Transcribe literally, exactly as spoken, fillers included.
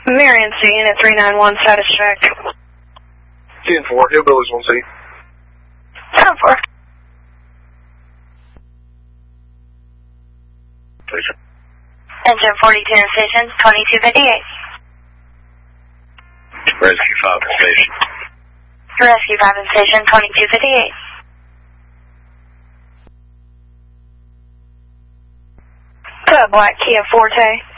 Marion C, unit three nine one, status check. ten four, Hillbillies one C. ten four. Engine forty-two in station, twenty-two fifty-eight. Rescue five in station. Rescue five in station, twenty-two fifty-eight. Black Kia Forte.